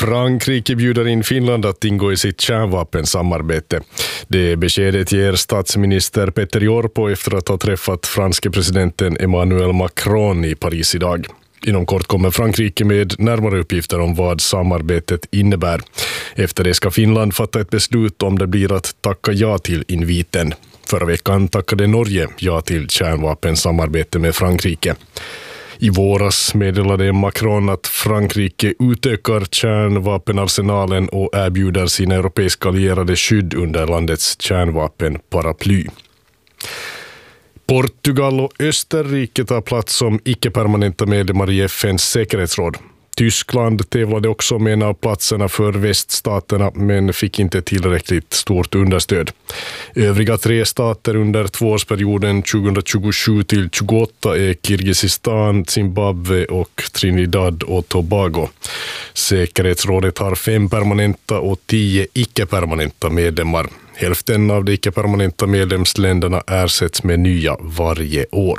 Frankrike bjuder in Finland att ingå i sitt kärnvapensamarbete. Det beskedet ger statsminister Petter Jorpo efter att ha träffat franske presidenten Emmanuel Macron i Paris idag. Inom kort kommer Frankrike med närmare uppgifter om vad samarbetet innebär. Efter det ska Finland fatta ett beslut om det blir att tacka ja till inviten. Förra veckan tackade Norge ja till kärnvapensamarbete med Frankrike. I våras meddelade Macron att Frankrike utökar kärnvapenarsenalen och erbjuder sina europeiska allierade skydd under landets kärnvapenparaply. Portugal och Österrike tar plats som icke-permanenta medlemmar i FNs säkerhetsråd. Tyskland tävlade också med en av platserna för väststaterna men fick inte tillräckligt stort understöd. Övriga 3 stater under tvåårsperioden 2027 till 2028 är Kirgizistan, Zimbabwe och Trinidad och Tobago. Säkerhetsrådet har 5 permanenta och 10 icke-permanenta medlemmar. Hälften av de icke-permanenta medlemsländerna ersätts med nya varje år.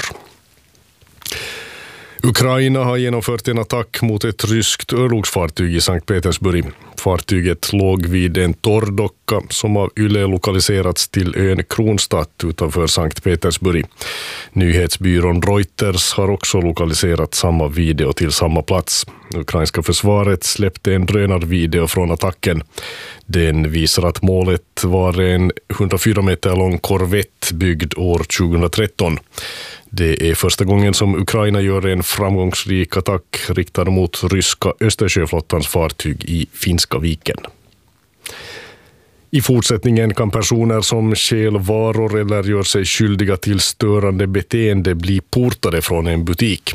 Ukraina har genomfört en attack mot ett ryskt örlogsfartyg i Sankt Petersburg. Fartyget låg vid en torrdocka som av YLE lokaliserats till ön Kronstadt utanför Sankt Petersburg. Nyhetsbyrån Reuters har också lokaliserat samma video till samma plats. Ukrainska försvaret släppte en drönarvideo från attacken. Den visar att målet var en 104 meter lång korvett byggd år 2013. Det är första gången som Ukraina gör en framgångsrik attack riktad mot ryska Östersjöflottans fartyg i Finska viken. I fortsättningen kan personer som stjäl varor eller gör sig skyldiga till störande beteende bli portade från en butik.